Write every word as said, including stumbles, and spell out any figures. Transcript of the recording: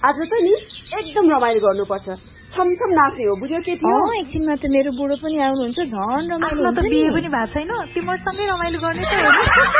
आज चाहिँ नि एकदम रमाइलो गर्नुपर्छ छमछम नाच्ने हो बुझ्यो के थियो एकछिनमा त मेरो बुढो पनि आउनुहुन्छ झन् रमाइलो त बिहे पनि भएको छैन तिमीसँगै रमाइलो गर्ने त